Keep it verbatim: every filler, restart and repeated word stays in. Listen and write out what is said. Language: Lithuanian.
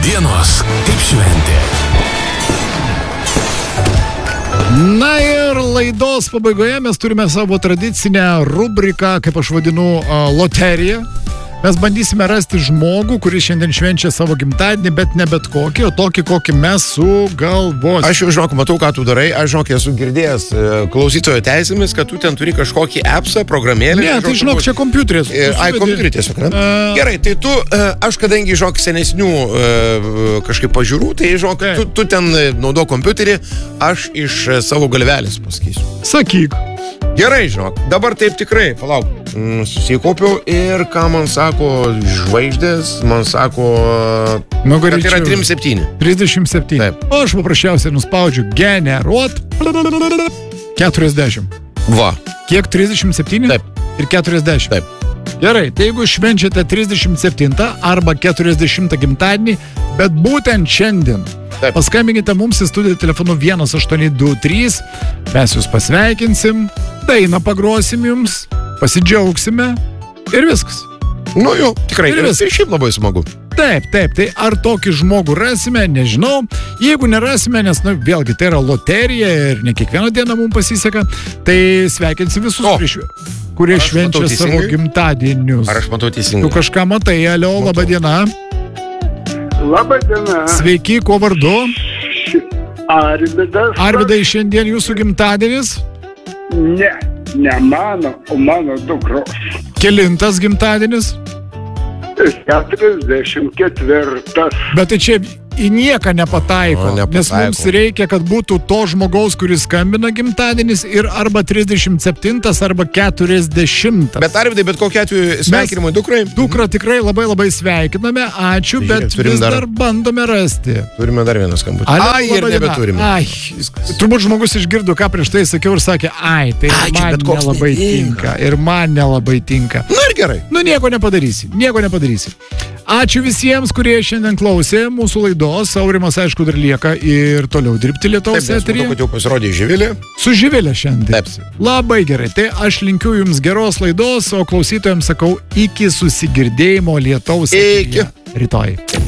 Dienos kaip šventė. Na ir laidos pabaigoje mes turime savo tradicinę rubriką, kaip aš vadinu, loteriją. Mes bandysime rasti žmogų, kuris šiandien švenčia savo gimtadienį, bet ne bet kokį, o tokį, kokį mes sugalvosime. Aš jau, žinok, matau, ką tu darai. Aš, žinok, esu girdėjęs klausytojo teisėmis, kad tu ten turi kažkokį appsą, programėlę. Ne, tai žinok, čia kompiuteris. Ai, kompiuterį tiesiog, ne? Uh, Gerai, tai tu, aš kadangi, žinok, senesnių kažkaip pažiūrų, tai, žinok, tu, tu ten naudo kompiuterį, aš iš savo galvelės pasakysiu. Sakyk. Gerai, žinok, dabar taip tikrai, palauk, susikaupiau ir ką man sako žvaigždės, man sako, nu, kad yra trisdešimt septyni. trisdešimt septyni. Taip. O aš paprasčiausiai nuspaudžiu generuot keturiasdešimt. Va. Kiek trisdešimt septyni? Taip. Ir keturiasdešimt. Taip. Gerai, tai jeigu švenčiate trisdešimt septintą arba keturiasdešimtą gimtadienį, bet būtent šiandien, taip, paskambinkite mums į studiją telefonu vienas aštuoni du trys, mes jūs pasveikinsim, dainą pagrosim jums, pasidžiaugsime ir viskas. Nu jau, tikrai, ir viskas. Tai šiaip labai smagu. Taip, taip, tai ar tokį žmogų rasime, nežinau. Jeigu nerasime, nes, nu, vėlgi, tai yra loterija ir ne kiekvieną dieną mums pasiseka, tai sveikinsim visus, o, prieš, kurie švenčia savo gimtadienius. Ar aš matau teisingai? Tu kažką matai, alio, laba diena. Labą dieną. Sveiki, kuo vardu? Arvidas. Arvidai, šiandien jūsų gimtadienis? Ne, ne mano, o mano dukros. Kelintas gimtadienis? keturiasdešimt ketvirtas. Bet tai čia į nieką nepataiko, o, nepataiko, nes mums reikia, kad būtų to žmogaus, kuris skambina gimtadienis ir arba trisdešimt septintas, arba keturiasdešimtas. Bet Arvidai, bet kokiu atveju sveikinimai dukrai? Dukrą tikrai labai labai sveikiname, ačiū, bet Žiūrėk, vis dar... dar bandome rasti. Turime dar vieną skambutį. Alio, ai, ir nebeturime. Ai, turbūt žmogus išgirdo, ką prieš tai sakiau ir sakė, ai, tai ai, man nelabai tinka. Ir man nelabai tinka. Na ir gerai. Nu, nieko nepadarysi, nieko nepadarysi. Ačiū visiems, kurie šiandien klausė mūsų laidos. Aurimas, aišku, dar lieka ir toliau dirbti Lietuvos eteryje. Taip, nes matau, kad jau pasirodė Živilė. Su Živilė šiandien. Taip. Labai gerai. Tai aš linkiu jums geros laidos, o klausytojams sakau iki susigirdėjimo Lietuvos eteryje. Iki. Rytoj.